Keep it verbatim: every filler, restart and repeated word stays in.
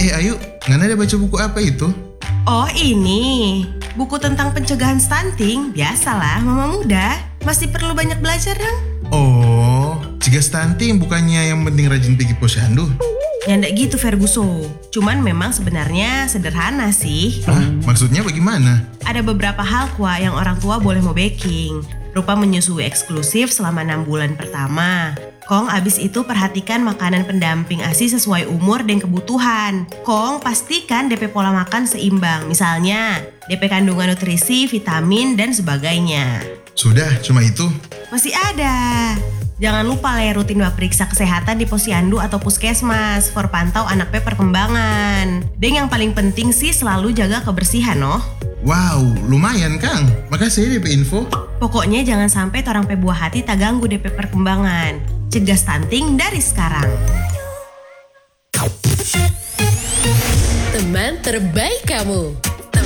Eh Ayu, Ngana ada baca buku apa itu? Oh ini, buku tentang pencegahan stunting. Biasalah, mama muda. Masih perlu banyak belajar dong. Oh, cegah stunting bukannya yang penting rajin pergi posyandu? Ya ndak gitu Ferguson. Cuman memang sebenarnya sederhana sih. Hah? Maksudnya bagaimana? Ada beberapa hal kuah yang orang tua boleh mau baking. Rupa menyusui eksklusif selama enam bulan pertama. Kong abis itu perhatikan makanan pendamping A S I sesuai umur dan kebutuhan. Kong pastikan D P pola makan seimbang. Misalnya D P kandungan nutrisi, vitamin, dan sebagainya. Sudah, cuma itu? Masih ada. Jangan lupa le rutin periksa kesehatan di posyandu atau puskesmas for pantau anak pe perkembangan. Dan yang paling penting sih selalu jaga kebersihan noh. Wow, lumayan Kang. Makasih ya D P info. Pokoknya jangan sampai torang pe buah hati tak ganggu D P perkembangan. Cegah stunting dari sekarang. Teman terbaik kamu.